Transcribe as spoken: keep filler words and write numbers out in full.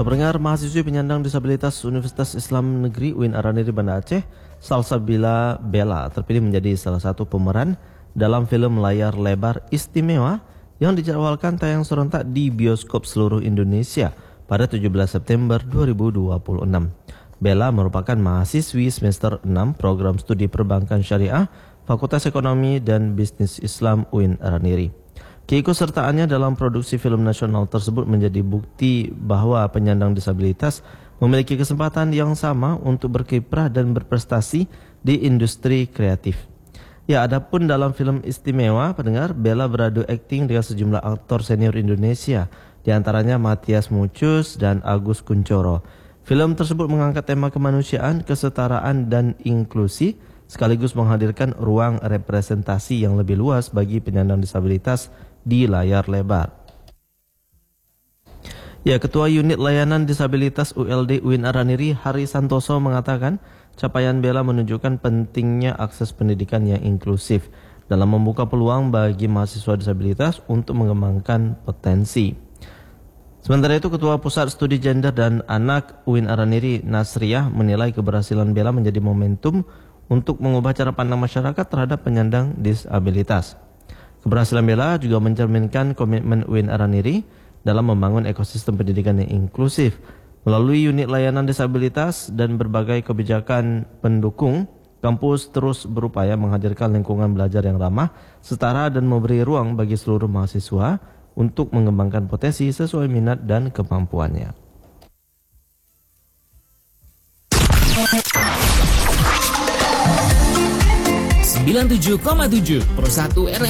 So, pendengar, mahasiswi penyandang disabilitas Universitas Islam Negeri U I N Araniri Banda Aceh, Salsabila Bella terpilih menjadi salah satu pemeran dalam film layar lebar istimewa yang dijadwalkan tayang serentak di bioskop seluruh Indonesia pada tujuh belas September dua ribu dua puluh enam. Bella merupakan mahasiswi semester enam program studi perbankan syariah Fakultas Ekonomi dan Bisnis Islam U I N Araniri. Keikutsertaannya dalam produksi film nasional tersebut menjadi bukti bahwa penyandang disabilitas memiliki kesempatan yang sama untuk berkiprah dan berprestasi di industri kreatif. Ya, adapun dalam film istimewa, pendengar, Bella beradu akting dengan sejumlah aktor senior Indonesia, di antaranya Matias Mucus dan Agus Kuncoro. Film tersebut mengangkat tema kemanusiaan, kesetaraan, dan inklusi, sekaligus menghadirkan ruang representasi yang lebih luas bagi penyandang disabilitas di layar lebar. Ya, Ketua Unit Layanan Disabilitas U L D U I N Araniri, Hari Santoso, mengatakan capaian Bella menunjukkan pentingnya akses pendidikan yang inklusif dalam membuka peluang bagi mahasiswa disabilitas untuk mengembangkan potensi. Sementara itu, Ketua Pusat Studi Gender dan Anak U I N Araniri, Nasriah, menilai keberhasilan Bella menjadi momentum untuk mengubah cara pandang masyarakat terhadap penyandang disabilitas. Keberhasilan Bella juga mencerminkan komitmen U I N Araniri dalam membangun ekosistem pendidikan yang inklusif. Melalui unit layanan disabilitas dan berbagai kebijakan pendukung, kampus terus berupaya menghadirkan lingkungan belajar yang ramah, setara, dan memberi ruang bagi seluruh mahasiswa untuk mengembangkan potensi sesuai minat dan kemampuannya. sembilan puluh tujuh koma tujuh Pro satu R